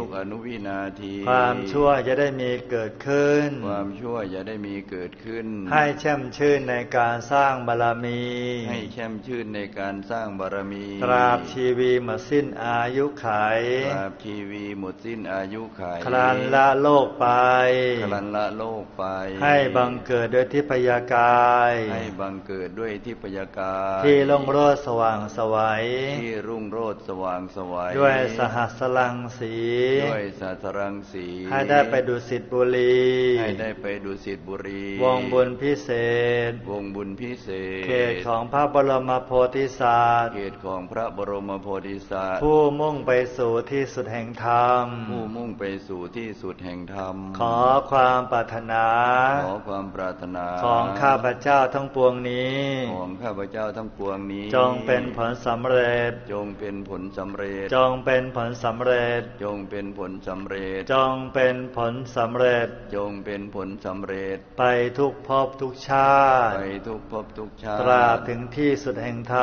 กอนุวินาทีความชั่วจะได้มีเกิดขึ้นความชั่วจะได้มีเกิดขึ้นให้แช่มชื่นในการสร้างบารมีให้แช่มชื่นในการสร้างบารมีตราบชีวีหมดสิ้นอายุขัยตราบชีวีหมดสิ้นอายุขัยครันละโลกไปครันละโลกไปให้บังเกิดด้วยทิพยากายให้บังเกิดด้วยทิพยากายที่รุ่งโรจน์สว่างไสวที่รุ่งโรจน์สว่างไสวด้วยสหัสรังสีด้วยสหัสรังสีให้ได้ไปดุสิตบุรีให้ได้ไปดุสิตบุรีวงบุญพิเศษวงบุญพิเศษเขตของพระบรมโพธิสัตว์เขตของพระบรมโพธิสัตว์ผู้มุ่งไปสู่ที่สุดแห่งธรรมผู้มุ่งไปสู่ที่สุดแห่งธรรมขอความปรารถนาขอความปรารถนาของข้าพเจ้าทั้งปวงนี้ของข้าพเจ้าทั้งปวงนี้จงเป็นผลสำเร็จจงเป็นผลสำเร็จจงเป็นผลสำเร็จจงเป็นผลสำเร็จจงเป็นผลสำเร็จจงเป็นผลสำเร็จไปทุกภพทุกชาติไปทุกภพทุกชาติตราบถึงที่สุดแห่งธรรม